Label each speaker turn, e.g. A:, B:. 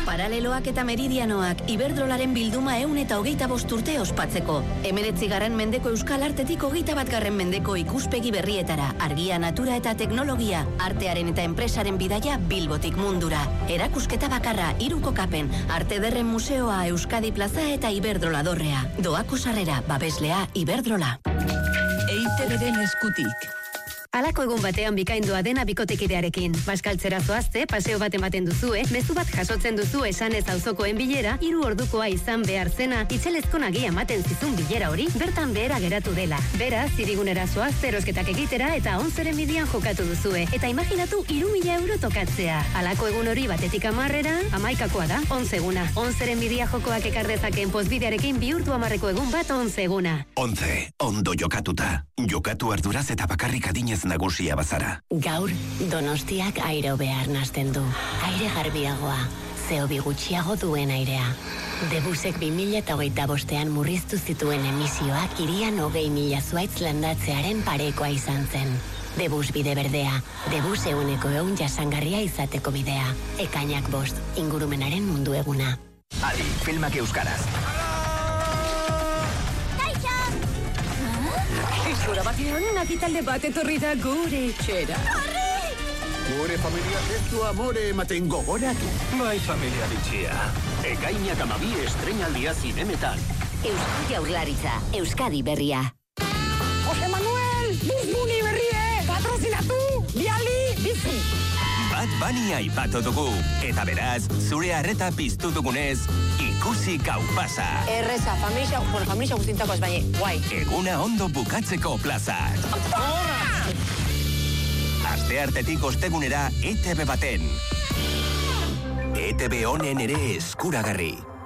A: Paraleloak eta meridianoak Iberdrolaren bilduma 125 urte ospatzeko. 19. mendeko euskal artetik 21. mendeko ikuspegi berrietara, argia, natura eta teknologia, artearen eta enpresaren bidaia Bilbotik mundura. Erakusketa bakarra, 3 kokapen, Arte Ederren Museoa, Euskadi Plaza eta Iberdrola dorrea. Doako sarrera, babeslea, Iberdrola.
B: EITB-den eskutik.
C: Halako egun batean bikaindua dena bikotekidearekin. Baskaltzera zoazte, paseo bat ematen duzue, mezu bat jasotzen duzu esanez auzokoen bilera, 3 ordukoa izan behar zena, itxelezko nagia ematen zizun bilera hori, bertan behera geratu dela. Beraz, hirigunera zoazte erosketak egitera eta 11 midian jokatu duzue. Eta imaginatu 3.000 euro tokatzea. Halako egun hori batetik 10era, 11koa da, 11 eguna. 11 midia jokoak ekar dezakeen pozbidearekin bihurtu 10eko egun bat 11 eguna.
D: 11, ondo jokatuta. Jokatu arduraz eta bakarrik adinez nagusia bazara.
E: Gaur, Donostiak aire behar nazten du. Aire garbiagoa, CO2 gutxiago duen airea. Debusek 2025an murriztu zituen emisioak hirian 20.000 zuaitz landatzearen parekoa izan zen. Debus bide berdea, Debus 100% jasangarria izateko bidea. Ekainak 5, ingurumenaren mundu eguna.
F: Adi, filmak euskaraz.
B: Zura batean, nakitalde bat etorri da gure etxera.
F: Gure familia ez du amore ematen gogoratu.
G: Bai, familia bitxia.
F: Ekainak 12 estreinaldia zinemetan.
E: Eusko Jaurlaritza, Euskadi berria.
B: Jose Manuel, Bizbuni berrie, patrozinatu, biali, bizi.
D: Bat Bunny aipatu dugu. Eta beraz, zure arreta piztu dugunez, ikusi gau pasa.
H: Erreza, familia guztintako ez baina, guai.
D: Eguna ondo bukatzeko plazak. Asteartetik ostegunera ETB baten. ETB honen ere eskuragarri.